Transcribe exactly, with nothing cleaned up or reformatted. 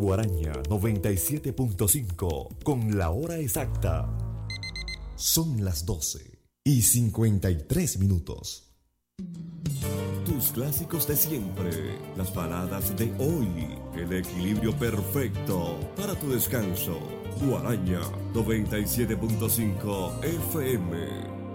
Guaraña noventa y siete punto cinco con la hora exacta. Son las doce y cincuenta y tres minutos. Tus clásicos de siempre, las baladas de hoy, el equilibrio perfecto para tu descanso. Guaraña noventa y siete punto cinco F M.